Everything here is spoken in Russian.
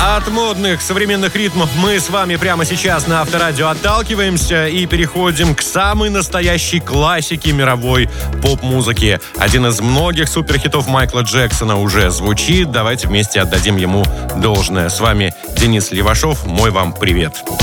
От модных современных ритмов мы с вами прямо сейчас на Авторадио отталкиваемся и переходим к самой настоящей классике мировой поп-музыки. Один из многих суперхитов Майкла Джексона уже звучит. Давайте вместе отдадим ему должное. С вами Денис Левашов. Мой вам привет.